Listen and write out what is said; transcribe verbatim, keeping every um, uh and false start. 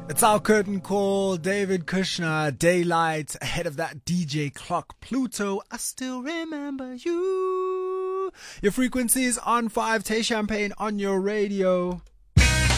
It's our curtain call. David Kushner, Daylight. Ahead of that, D J Clock, Pluto. I still remember you. Your frequency is on five. Tay Champagne on your radio.